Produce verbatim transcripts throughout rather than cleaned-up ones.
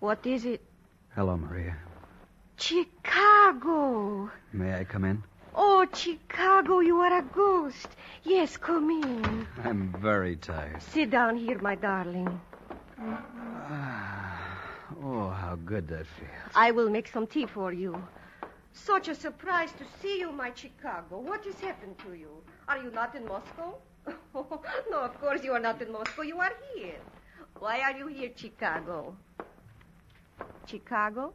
What is it? Hello, Maria. Chicago. May I come in? Oh, Chicago, you are a ghost. Yes, come in. I'm very tired. Sit down here, my darling. Ah, oh, how good that feels. I will make some tea for you. Such a surprise to see you, my Chicago. What has happened to you? Are you not in Moscow? No, of course you are not in Moscow. You are here. Why are you here, Chicago? Chicago?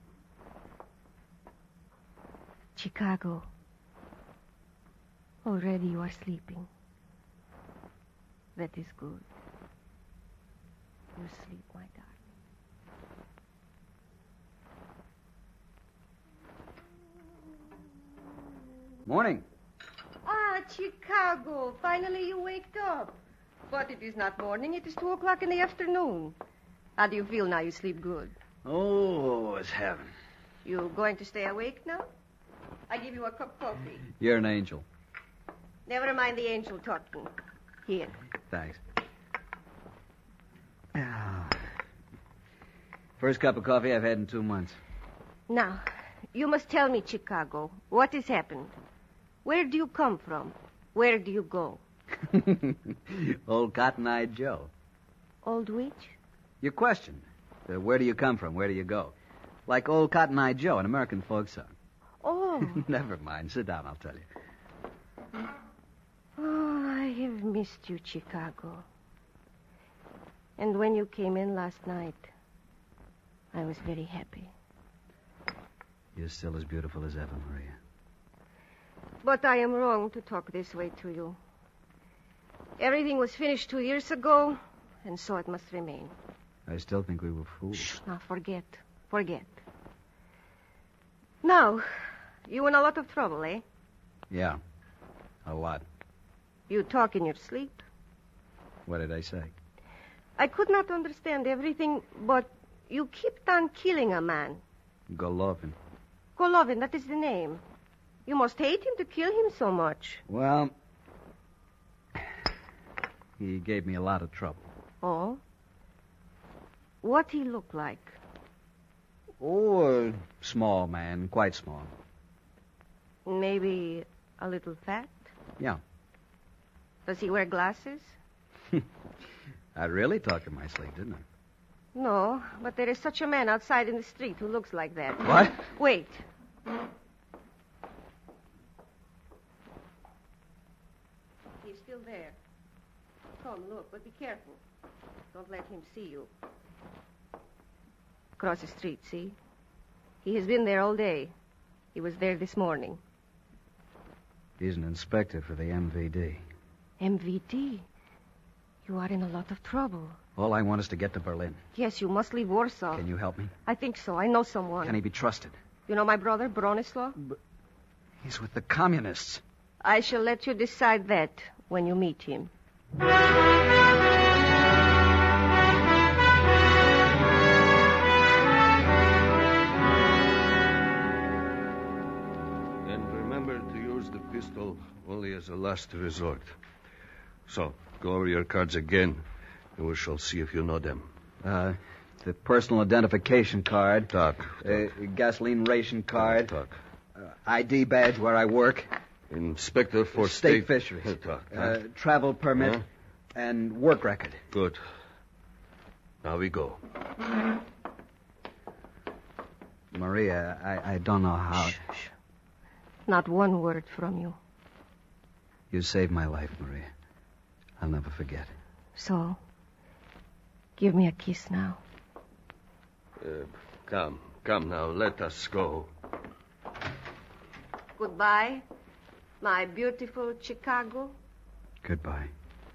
Chicago. Already you are sleeping. That is good. You sleep, my darling. Morning. Ah, Chicago. Finally you waked up. But it is not morning. It is two o'clock in the afternoon. How do you feel now? You sleep good. Oh, it's heaven. You going to stay awake now? I give you a cup of coffee. You're an angel. Never mind the angel talking. Here. Thanks. Ah. First cup of coffee I've had in two months. Now, you must tell me, Chicago, what has happened? Where do you come from? Where do you go? Old Cotton-Eyed Joe. Old which? Your question. Uh, where do you come from? Where do you go? Like Old Cotton-Eyed Joe, an American folk song. Oh. Never mind. Sit down, I'll tell you. Oh, I have missed you, Chicago. And when you came in last night, I was very happy. You're still as beautiful as ever, Maria. But I am wrong to talk this way to you. Everything was finished two years ago, and so it must remain. I still think we were fools. Shh, now forget. Forget. Now, you in a lot of trouble, eh? Yeah, a lot. You talk in your sleep. What did I say? I could not understand everything, but you kept on killing a man. Golovin. Golovin, that is the name. You must hate him to kill him so much. Well, he gave me a lot of trouble. Oh? What he look like? Oh, a small man, quite small. Maybe a little fat? Yeah. Does he wear glasses? I really talked in my sleep, didn't I? No, but there is such a man outside in the street who looks like that. What? Wait. He's still there. Come, look, but be careful. Don't let him see you. Across the street, see? He has been there all day. He was there this morning. He's an inspector for the M V D. M V D? You are in a lot of trouble. All I want is to get to Berlin. Yes, you must leave Warsaw. Can you help me? I think so. I know someone. Can he be trusted? You know my brother, Bronislaw? But he's with the communists. I shall let you decide that when you meet him. And remember to use the pistol only as a last resort. So, go over your cards again, and we shall see if you know them. Uh, the personal identification card. Talk. talk. Uh, gasoline ration card. Talk. Uh, I D badge where I work. Inspector for State, state... fisheries. Talk. Uh, travel permit. Huh? And work record. Good. Now we go. Maria, I, I don't know how... Shh, shh. Not one word from you. You saved my life, Maria. I'll never forget. So, give me a kiss now. Uh, come, come now, let us go. Goodbye, my beautiful Chicago. Goodbye.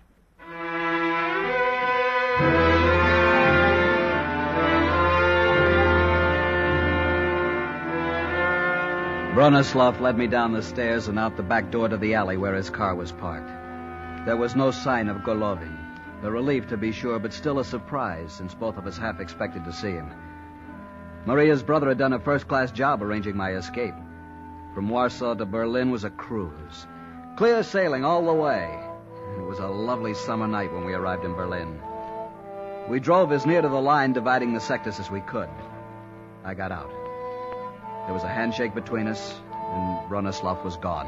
Bronislaw led me down the stairs and out the back door to the alley where his car was parked. There was no sign of Golovin. A relief, to be sure, but still a surprise, since both of us half expected to see him. Maria's brother had done a first-class job arranging my escape. From Warsaw to Berlin was a cruise. Clear sailing all the way. It was a lovely summer night when we arrived in Berlin. We drove as near to the line dividing the sectors as we could. I got out. There was a handshake between us, and Bronislav was gone.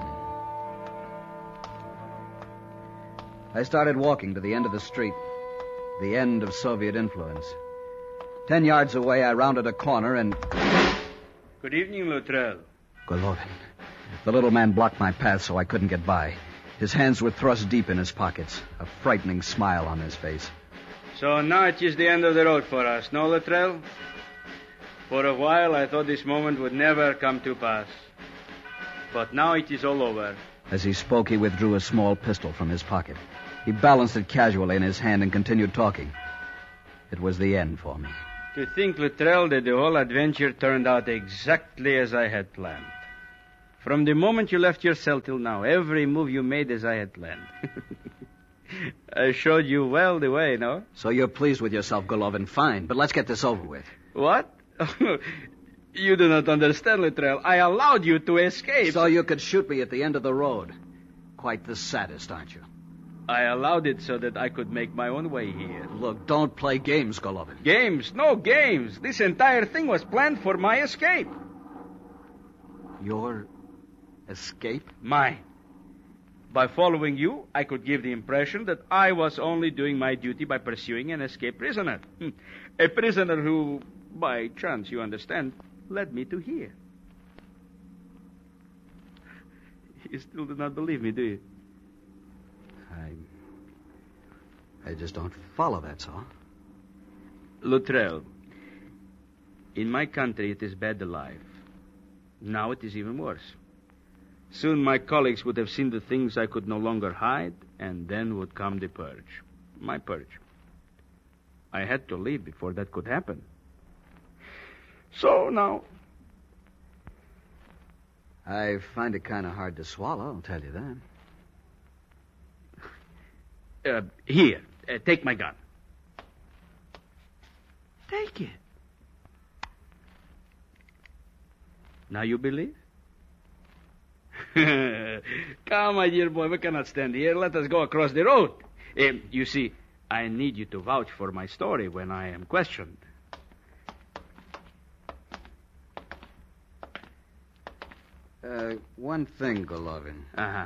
I started walking to the end of the street, the end of Soviet influence. Ten yards away, I rounded a corner and... Good evening, Luttrell. Golovin. The little man blocked my path so I couldn't get by. His hands were thrust deep in his pockets, a frightening smile on his face. So now it is the end of the road for us, no, Luttrell? For a while, I thought this moment would never come to pass. But now it is all over. As he spoke, he withdrew a small pistol from his pocket. He balanced it casually in his hand and continued talking. It was the end for me. To think, Luttrell, that the whole adventure turned out exactly as I had planned. From the moment you left your cell till now, every move you made as I had planned. I showed you well the way, no? So you're pleased with yourself, Golovin. Fine, but let's get this over with. What? You do not understand, Luttrell. I allowed you to escape. So you could shoot me at the end of the road. Quite the sadist, aren't you? I allowed it so that I could make my own way here. Look, don't play games, Golovin. Games? No games. This entire thing was planned for my escape. Your escape? Mine. By following you, I could give the impression that I was only doing my duty by pursuing an escaped prisoner. A prisoner who, by chance, you understand, led me to here. You still do not believe me, do you? I... I just don't follow, that's all. Luttrell, in my country it is bad alive. Now it is even worse. Soon my colleagues would have seen the things I could no longer hide, and then would come the purge. My purge. I had to leave before that could happen. So now... I find it kind of hard to swallow, I'll tell you that. Uh, here, uh, take my gun. Take it. Now you believe? Come, my dear boy, we cannot stand here. Let us go across the road. Uh, you see, I need you to vouch for my story when I am questioned. Uh, one thing, Golovin. Uh-huh.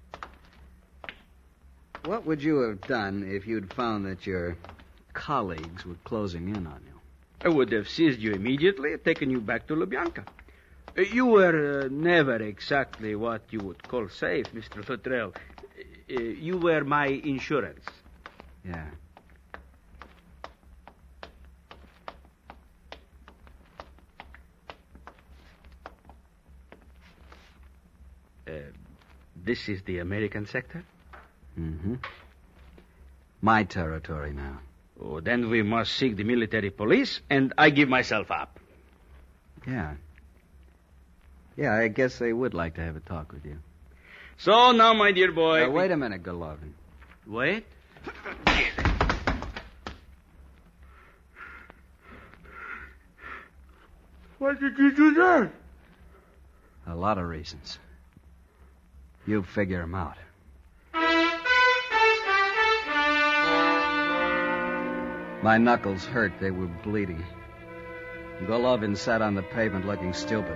What would you have done if you'd found that your colleagues were closing in on you? I would have seized you immediately and taken you back to Lubyanka. Uh, you were uh, never exactly what you would call safe, Mister Luttrell. Uh, you were my insurance. Yeah. Uh, this is the American sector? Mm-hmm. My territory now. Oh, then we must seek the military police, and I give myself up. Yeah. Yeah, I guess they would like to have a talk with you. So now, my dear boy... Uh, wait a minute, Golovin. Wait? Why did you do that? A lot of reasons. You figure them out. My knuckles hurt. They were bleeding. Golovin sat on the pavement looking stupid.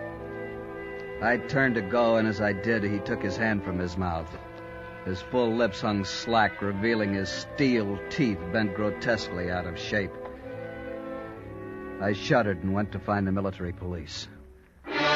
I turned to go, and as I did, he took his hand from his mouth. His full lips hung slack, revealing his steel teeth bent grotesquely out of shape. I shuddered and went to find the military police.